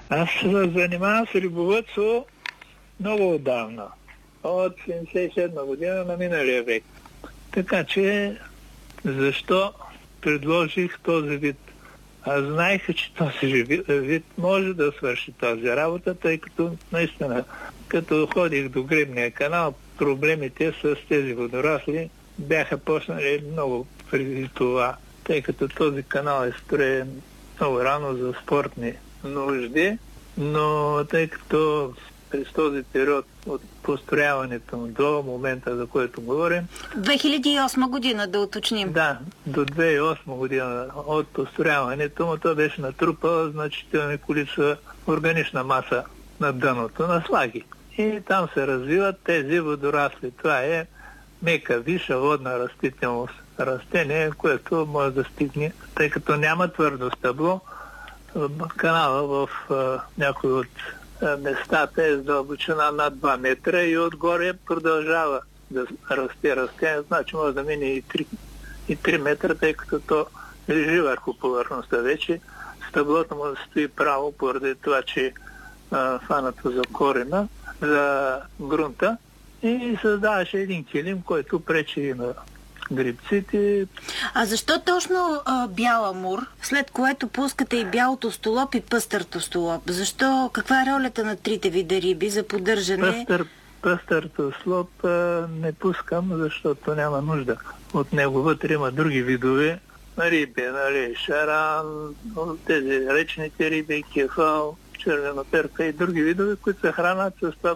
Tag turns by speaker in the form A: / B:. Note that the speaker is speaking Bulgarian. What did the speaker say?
A: Аз се занимавам с рибовъдство много отдавна. От 77 година на миналия век. Така че, защо предложих този вид? Аз знаех, че този вид може да свърши тази работа, тъй като наистина, като ходих до Гребния канал, проблемите с тези водорасли бяха почнали много преди това, тъй като този канал е строен много рано за спортни нужди, но тъй като през този период от построяването до момента, за който говорим.
B: 2008 година, да уточним.
A: Да, до 2008 година от построяването му, то беше натрупало значителни количества органична маса на дъното, на слаги. И там се развиват тези водорасли. Това е мека, висша водна растителност. Растение, което може да стигне, тъй като няма твърдо стъбло, канала в някои от местата е с дълбочина над 2 метра и отгоре продължава да расте растение, значи може да мине и 3 метра, тъй като то лежи върху повърхността вече. Стъблото му стои право поради това, че фанато за корена, за грунта и създаваше един килим, който пречи и на грибците.
B: А защо точно бял амур, след което пускате и бялото столоп и пъстър столоп? Защо? Каква е ролята на трите вида риби за поддържане?
A: Пъстър столоп не пускам, защото няма нужда. От него вътре има други видове риби, нали, шаран, тези речните риби, кефал, червеноперка и други видове, които се хранят с това